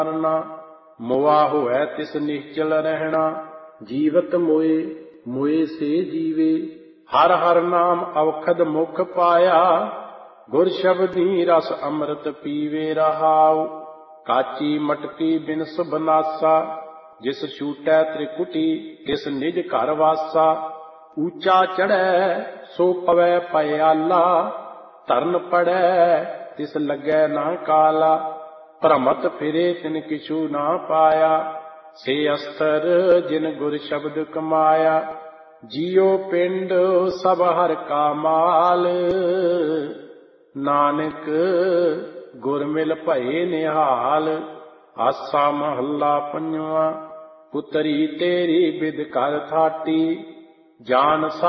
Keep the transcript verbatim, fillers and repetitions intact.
मोआ होए तिस निश्चल रहना। जीवत मोए मोए से जीवे, हर हर नाम अवखद मुख पाया। गुर शब्दी रस अमृत पीवे रहाऊ, काची मटकी बिनस बनासा। जिस छूटै त्रिकुटी तिस निज घर वासा। ऊंचा चढ़ै सो पवै पयाला, धरन पड़ै तिस लगै ना काला। भ्रमत फिरे तिन किछु ना पाया, से अस्तर जिन गुर शब्द कमाया। जियो पिंड सब हर का माल, नानक गुर मिल भये निहाल। आसा महला पंजवा, पुतरी तेरी बिद कर थाटी। जान